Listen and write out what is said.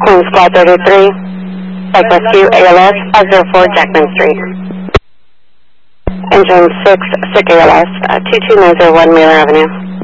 Queen Squad 33, Psych Rescue ALS 504 Jackman Street. Engine 6, sick ALS, 22901 Mailer Avenue.